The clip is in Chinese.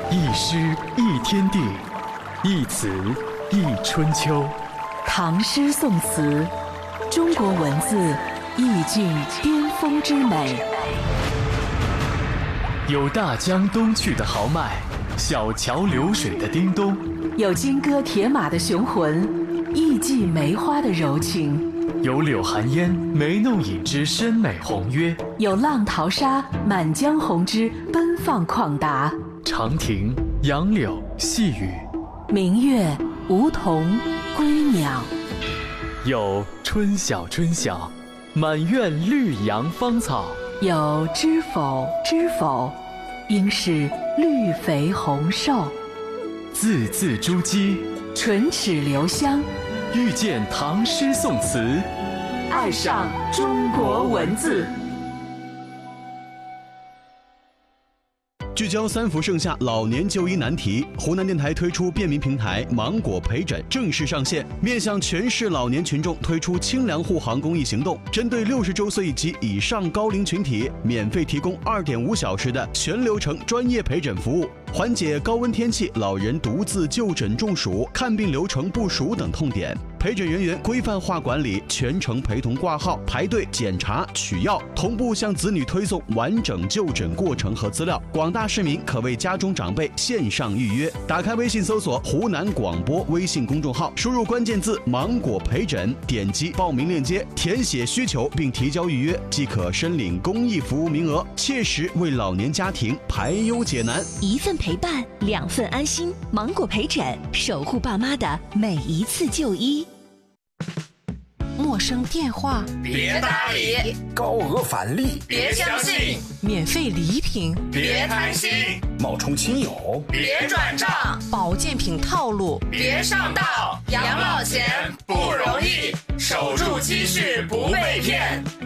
一诗一天地，一词一春秋。 唐诗宋词，中国文字意境巅峰之美。 有大江东去的豪迈，小桥流水的叮咚， 有金戈铁马的雄浑，艺伎梅花的柔情。 有柳寒烟眉弄影之深美宏约， 有浪淘沙满江红之奔放旷达。 长亭、杨柳、细雨， 明月、梧桐、归鸟。 有春晓春晓，满院绿杨芳草。 有知否知否，应是绿肥红瘦。 字字珠玑， 唇齿留香。 遇见唐诗宋词， 爱上中国文字。 聚焦三伏盛夏老年就医难题，湖南电台推出便民平台芒果陪诊正式上线，面向全市老年群众推出清凉护航公益行动，针对60周岁及以上高龄群体，免费提供2.5小时的全流程专业陪诊服务，缓解高温天气老人独自就诊中暑、看病流程不熟等痛点。陪诊人员规范化管理，全程陪同挂号、排队检查、取药，同步向子女推送完整就诊过程和资料。广大市民可为家中长辈线上预约。打开微信搜索湖南广播微信公众号，输入关键字芒果陪诊，点击报名链接，填写需求并提交预约，即可申领公益服务名额，切实为老年家庭排忧解难。 一份陪伴，2份安心。芒果陪诊，守护爸妈的每一次就医。 陌生电话别搭理， 高额返利别相信， 免费礼品别贪心， 冒充亲友别转账， 保健品套路别上当。养老钱不容易，守住积蓄不被骗。